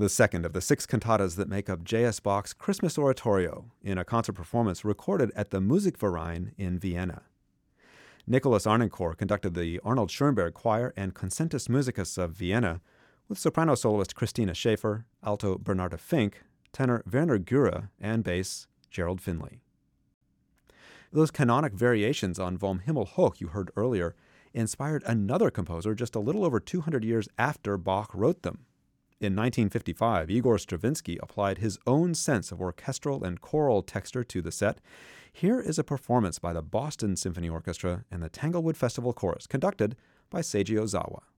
the second of the six cantatas that make up J.S. Bach's Christmas Oratorio, in a concert performance recorded at the Musikverein in Vienna. Nicholas Arnoncourt conducted the Arnold Schoenberg Choir and Concentus Musicus of Vienna, with soprano soloist Christina Schaefer, alto Bernarda Fink, tenor Werner Göre, and bass Gerald Finley. Those canonic variations on Vom Himmel hoch you heard earlier inspired another composer just a little over 200 years after Bach wrote them. In 1955, Igor Stravinsky applied his own sense of orchestral and choral texture to the set. Here is a performance by the Boston Symphony Orchestra and the Tanglewood Festival Chorus, conducted by Seiji Ozawa.